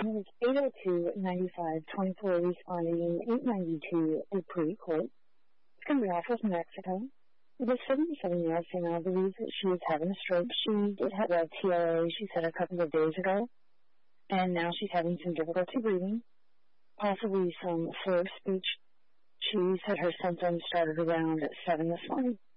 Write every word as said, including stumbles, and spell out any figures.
time is eight oh two ninety-five twenty-four, responding eight ninety-two Dupree Court. It's going to be off with Mexico. The seventy-seven-year-old female believes that she is having a stroke. She did have a T I A, she said, a couple of days ago, and now she's having some difficulty breathing, possibly some slurred speech. She said her symptoms started around seven this morning.